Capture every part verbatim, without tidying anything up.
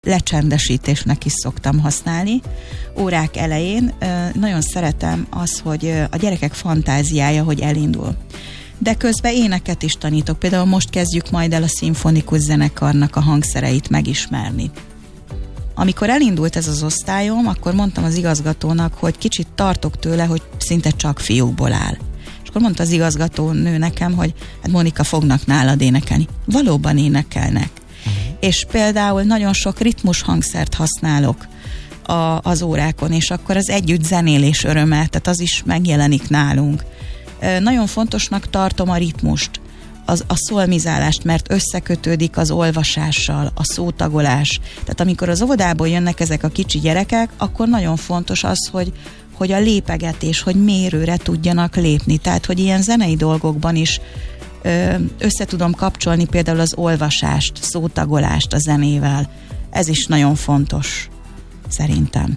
lecsendesítésnek is szoktam használni. Órák elején nagyon szeretem az, hogy a gyerekek fantáziája, hogy elindul. De közben éneket is tanítok. Például most kezdjük majd el a szimfonikus zenekarnak a hangszereit megismerni. Amikor elindult ez az osztályom, akkor mondtam az igazgatónak, hogy kicsit tartok tőle, hogy szinte csak fiúkból áll. És akkor mondta az igazgató nő nekem, hogy hát Monika, fognak nálad énekelni. Valóban énekelnek. Uh-huh. És például nagyon sok ritmus hangszert használok a, az órákon, és akkor az együtt zenélés öröme, tehát az is megjelenik nálunk. Nagyon fontosnak tartom a ritmust, az, a szolmizálást, mert összekötődik az olvasással, a szótagolás. Tehát amikor az óvodából jönnek ezek a kicsi gyerekek, akkor nagyon fontos az, hogy, hogy a lépegetés, hogy mérőre tudjanak lépni. Tehát, hogy ilyen zenei dolgokban is ö, össze tudom kapcsolni például az olvasást, szótagolást a zenével. Ez is nagyon fontos, szerintem.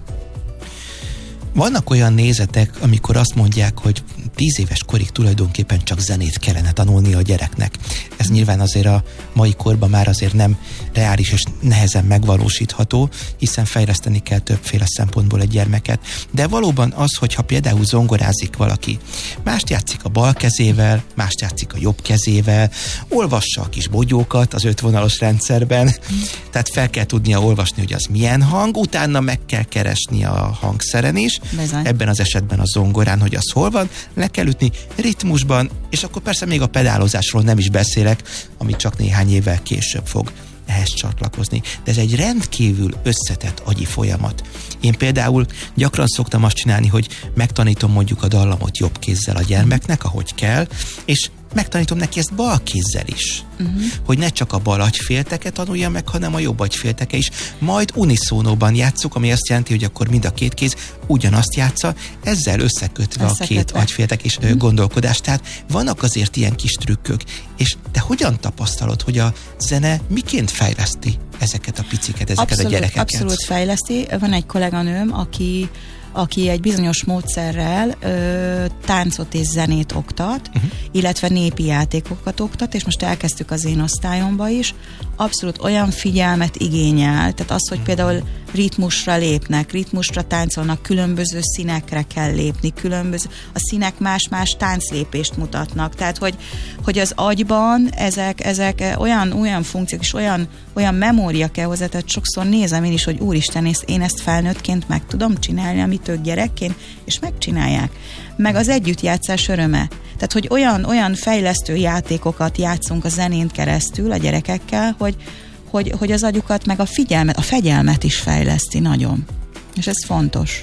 Vannak olyan nézetek, amikor azt mondják, hogy tíz éves korig tulajdonképpen csak zenét kellene tanulni a gyereknek. Ez nyilván azért a mai korban már azért nem reális és nehezen megvalósítható, hiszen fejleszteni kell többféle szempontból egy gyermeket. De valóban az, hogyha például zongorázik valaki, mást játszik a bal kezével, mást játszik a jobb kezével, olvassa a kis bogyókat az ötvonalos rendszerben, tehát fel kell tudnia olvasni, hogy az milyen hang, utána meg kell keresni a hangszeren is, Bezony. Ebben az esetben a zongorán, hogy az hol van, le kell ütni ritmusban, és akkor persze még a pedálozásról nem is beszélek, ami csak néhány évvel később fog ehhez csatlakozni. De ez egy rendkívül összetett agyi folyamat. Én például gyakran szoktam azt csinálni, hogy megtanítom mondjuk a dallamot jobb kézzel a gyermeknek, ahogy kell, és megtanítom neki ezt bal kézzel is. Uh-huh. Hogy ne csak a bal agyfélteke tanulja meg, hanem a jobb agyfélteke is. Majd uniszónóban játsszuk, ami azt jelenti, hogy akkor mind a két kéz ugyanazt játsza, ezzel összekötve, összekötve. a két agyféltek és uh-huh. gondolkodás. Tehát vannak azért ilyen kis trükkök. És te hogyan tapasztalod, hogy a zene miként fejleszti ezeket a piciket, ezeket abszolút, a gyerekeket? Abszolút fejleszti. Van egy kolléganőm, aki aki egy bizonyos módszerrel ö, táncot és zenét oktat, uh-huh. illetve népi játékokat oktat, és most elkezdtük az én osztályomba is. Abszolút olyan figyelmet igényel, tehát az, hogy például ritmusra lépnek, ritmusra táncolnak, különböző színekre kell lépni, különböző, a színek más-más tánclépést mutatnak, tehát hogy, hogy az agyban ezek, ezek olyan, olyan funkciók és olyan, olyan memória kell hozzá, tehát sokszor nézem én is, hogy úristen, én ezt felnőttként meg tudom csinálni, amit ők gyerekként, és megcsinálják. Meg az együttjátszás öröme. Tehát, hogy olyan, olyan fejlesztő játékokat játszunk a zenén keresztül a gyerekekkel, hogy, hogy, hogy az agyukat, meg a figyelmet, a fegyelmet is fejleszti nagyon. És ez fontos.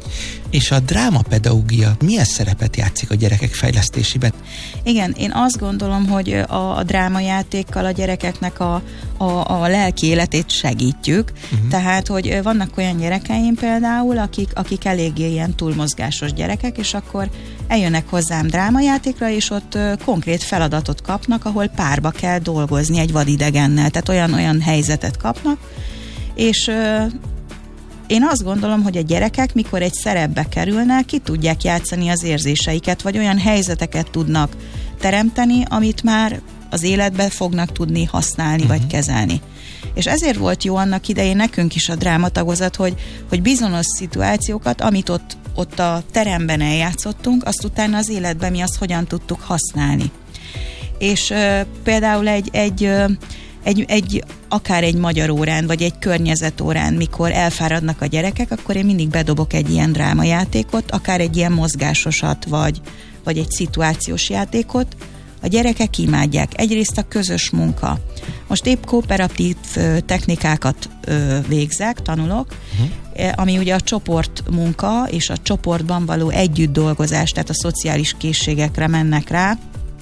És a drámapedagógia milyen szerepet játszik a gyerekek fejlesztésében? Igen, én azt gondolom, hogy a, a drámajátékkal a gyerekeknek a, a, a lelki életét segítjük. Uh-huh. Tehát, hogy vannak olyan gyerekeim például, akik, akik eléggé ilyen túlmozgásos gyerekek, és akkor eljönnek hozzám drámajátékra, és ott ö, konkrét feladatot kapnak, ahol párba kell dolgozni egy vadidegennel. Tehát olyan, olyan helyzetet kapnak, és ö, én azt gondolom, hogy a gyerekek, mikor egy szerepbe kerülnek, ki tudják játszani az érzéseiket, vagy olyan helyzeteket tudnak teremteni, amit már az életben fognak tudni használni, uh-huh. vagy kezelni. És ezért volt jó annak idején nekünk is a drámatagozat, hogy, hogy bizonyos szituációkat, amit ott, ott a teremben eljátszottunk, azt utána az életben mi azt hogyan tudtuk használni. És uh, például egy... egy uh, Egy, egy, akár egy magyar órán, vagy egy környezetórán, mikor elfáradnak a gyerekek, akkor én mindig bedobok egy ilyen drámajátékot, akár egy ilyen mozgásosat, vagy, vagy egy szituációs játékot. A gyerekek imádják. Egyrészt a közös munka. Most épp kooperatív technikákat ö, végzek, tanulok, uh-huh. ami ugye a csoportmunka és a csoportban való együtt dolgozás, tehát a szociális készségekre mennek rá,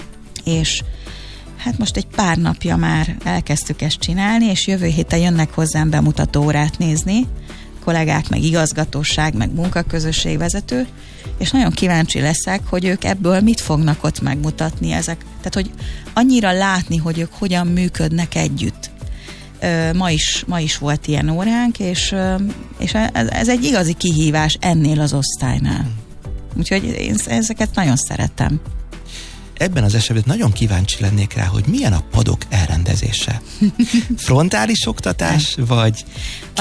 és hát most egy pár napja már elkezdtük ezt csinálni, és jövő héten jönnek hozzám bemutató órát nézni, kollégák, meg igazgatóság, meg munkaközösségvezető, és nagyon kíváncsi leszek, hogy ők ebből mit fognak ott megmutatni ezek. Tehát, hogy annyira látni, hogy ők hogyan működnek együtt. Ma is, ma is volt ilyen óránk, és, és ez egy igazi kihívás ennél az osztálynál. Úgyhogy én ezeket nagyon szeretem. Ebben az esetben nagyon kíváncsi lennék rá, hogy milyen a padok elrendezése. Frontális oktatás, vagy